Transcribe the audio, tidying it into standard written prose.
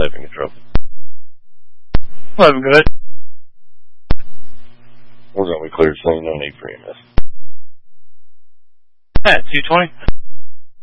live in control. Living good. We're going to be cleared soon. No need for EMS. Yeah, 220.